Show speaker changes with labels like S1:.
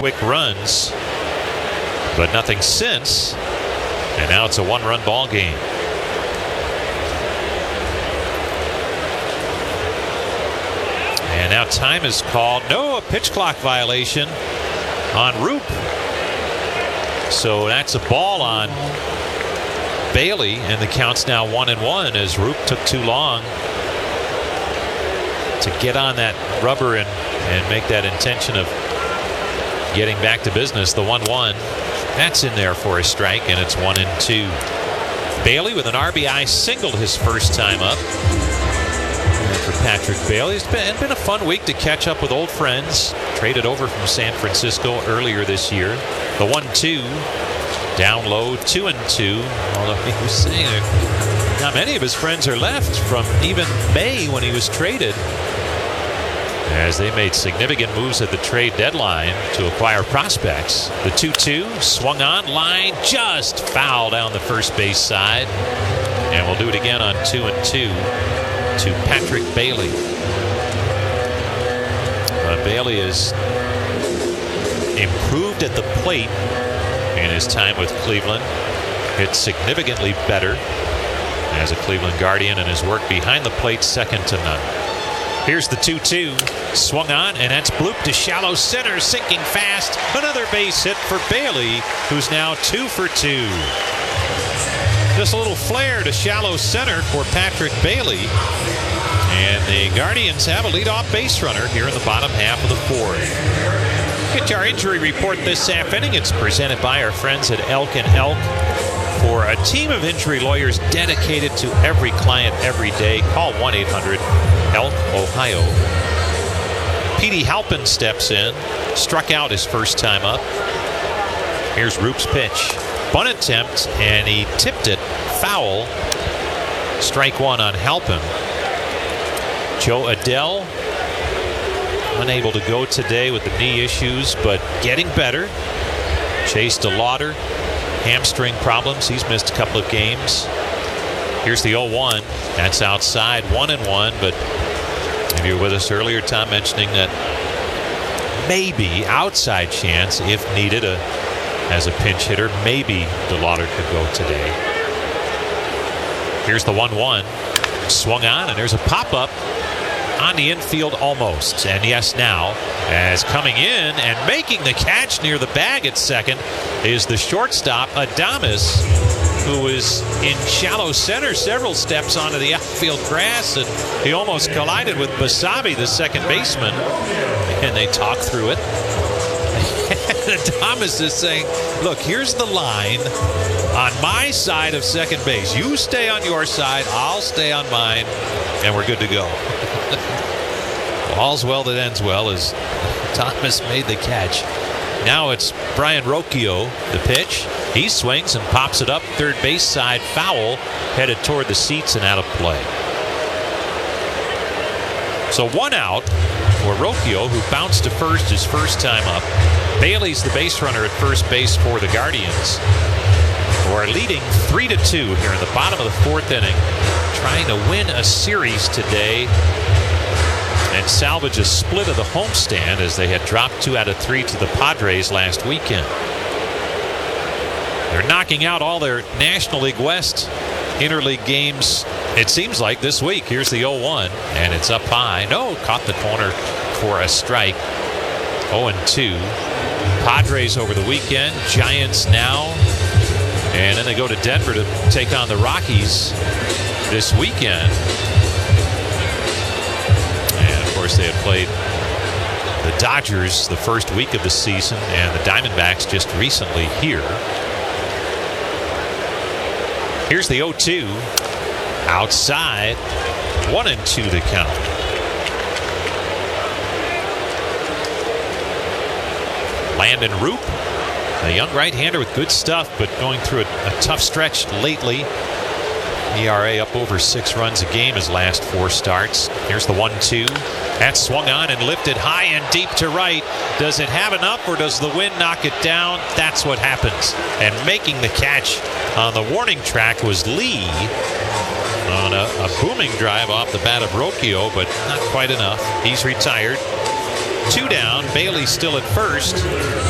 S1: quick runs, but nothing since. And now it's a one-run ball game. And now time is called. No, a pitch clock violation on Roop. So that's a ball on Bailey, and the count's now 1-1 as Roop took too long to get on that rubber and make that intention of getting back to business. The 1-1, that's in there for a strike, and it's 1-2. Bailey with an RBI single his first time up. And for Patrick Bailey, it's been a fun week to catch up with old friends. Traded over from San Francisco earlier this year. The 1-2, down low, 2-2. Although he was saying not many of his friends are left from even May when he was traded, as they made significant moves at the trade deadline to acquire prospects. The 2-2 swung on, line just foul down the first base side, and we'll do it again on 2-2 to Patrick Bailey. Bailey has improved at the plate in his time with Cleveland. Hit significantly better as a Cleveland Guardian, and his work behind the plate second to none. Here's the 2-2, swung on, and that's blooped to shallow center, sinking fast. Another base hit for Bailey, who's now 2 for 2. Just a little flare to shallow center for Patrick Bailey, and the Guardians have a leadoff base runner here in the bottom half of the fourth. Get our injury report this half inning. It's presented by our friends at Elk & Elk. For a team of injury lawyers dedicated to every client every day, call 1-800-ELK-OHIO. Petey Halpin steps in, struck out his first time up. Here's Roop's pitch. Bunt attempt, and he tipped it foul. Strike one on Halpin. Joe Adell unable to go today with the knee issues, but getting better. Chase DeLauder, hamstring problems. He's missed a couple of games. Here's the 0-1. That's outside, 1-1. But if you were with us earlier, Tom mentioning that maybe outside chance, if needed, as a pinch hitter, maybe DeLauder could go today. Here's the 1-1. Swung on, and there's a pop-up on the infield almost. And yes, now, as coming in and making the catch near the bag at second is the shortstop, Adames, who was in shallow center several steps onto the outfield grass, and he almost collided with Basabe, the second baseman, and they talk through it. Adames is saying, look, here's the line on my side of second base. You stay on your side, I'll stay on mine, and we're good to go. All's well that ends well as Thomas made the catch. Now it's Brian Rocchio, the pitch. He swings and pops it up third base side, foul, headed toward the seats and out of play. So one out for Rocchio, who bounced to first his first time up. Bailey's the base runner at first base for the Guardians, who are leading 3-2 here in the bottom of the fourth inning, trying to win a series today and salvage a split of the homestand, as they had dropped 2 out of 3 to the Padres last weekend. They're knocking out all their National League West interleague games, it seems like, this week. Here's the 0-1, and it's up high. No, caught the corner for a strike. 0-2. Padres over the weekend, Giants now, and then they go to Denver to take on the Rockies this weekend. And of course, they had played the Dodgers the first week of the season, and the Diamondbacks just recently here. Here's the 0-2. Outside, 1-2 to count. Landon Roop, a young right-hander with good stuff, but going through a tough stretch lately. ERA up over 6 runs a game his last 4 starts. Here's the 1-2. That's swung on and lifted high and deep to right. Does it have enough, or does the wind knock it down? That's what happens. And making the catch on the warning track was Lee on a booming drive off the bat of Rocchio, but not quite enough. He's retired. 2 down. Bailey still at first.